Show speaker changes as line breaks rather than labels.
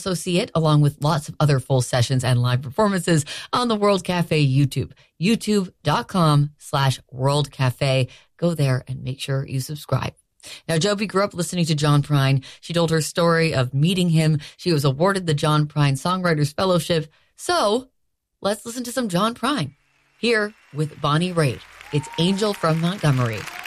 also see it along with lots of other full sessions and live performances on the World Cafe YouTube, youtube.com/World Cafe. Go there and make sure you subscribe. Now, Joby grew up listening to John Prine. She told her story of meeting him. She was awarded the John Prine Songwriters Fellowship. So let's listen to some John Prine here with Bonnie Raitt. It's Angel from Montgomery